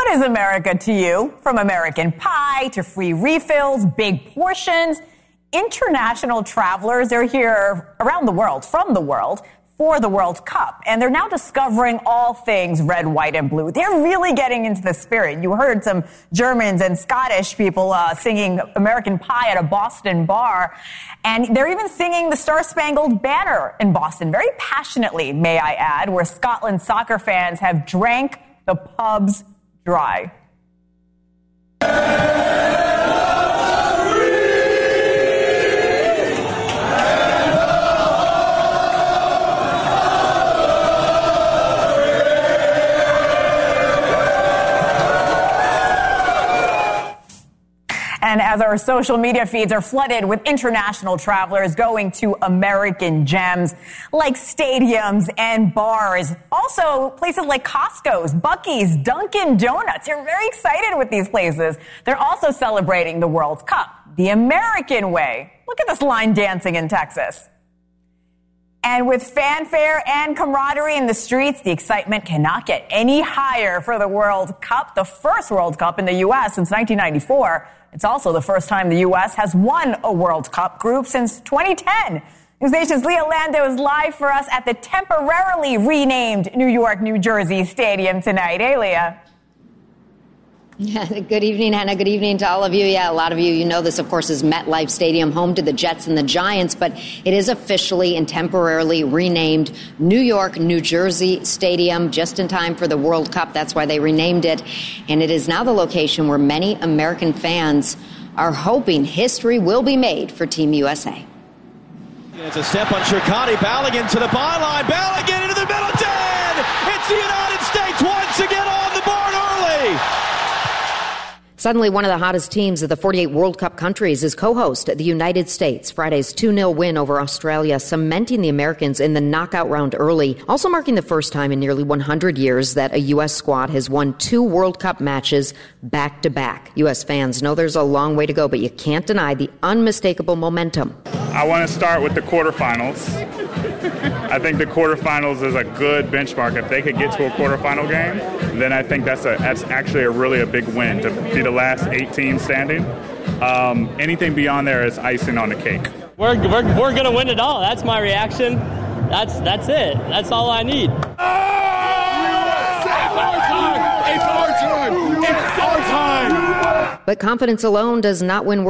What is America to you? From American pie to free refills, big portions. International travelers are here around the world, from the world, for the World Cup. And they're now discovering all things red, white, and blue. They're really getting into the spirit. You heard some Germans and Scottish people singing American Pie at a Boston bar. And they're even singing the Star-Spangled Banner in Boston, very passionately, may I add, where Scotland soccer fans have drank the pubs dry. And as our social media feeds are flooded with international travelers going to American gems like stadiums and bars, also places like Costco's, Buc-ee's, Dunkin' Donuts. They're very excited with these places. They're also celebrating the World Cup, the American way. Look at this line dancing in Texas. And with fanfare and camaraderie in the streets, the excitement cannot get any higher for the World Cup, the first World Cup in the U.S. since 1994. It's also the first time the U.S. has won a World Cup group since 2010. NewsNation's Leah Lando is live for us at the temporarily renamed New York, New Jersey Stadium tonight. Hey, Leah. Yeah, good evening, Hannah. Good evening to all of you. Yeah, a lot of you know this, of course, is MetLife Stadium, home to the Jets and the Giants, but it is officially and temporarily renamed New York, New Jersey Stadium, just in time for the World Cup. That's why they renamed it. And it is now the location where many American fans are hoping history will be made for Team USA. It's a step on Shirkani. Balogun to the byline. Balogun into the middle. Dead! It's the United States once again on the board early. Suddenly, one of the hottest teams of the 48 World Cup countries is co-host, the United States. Friday's 2-0 win over Australia, cementing the Americans in the knockout round early, also marking the first time in nearly 100 years that a U.S. squad has won 2 World Cup matches back-to-back. U.S. fans know there's a long way to go, but you can't deny the unmistakable momentum. I want to start with the quarterfinals. I think the quarterfinals is a good benchmark. If they could get to a quarterfinal game, then I think that's actually a big win to be the last 8 teams standing. Anything beyond there is icing on the cake. We're going to win it all. That's my reaction. That's it. That's all I need. It's our time. But confidence alone does not win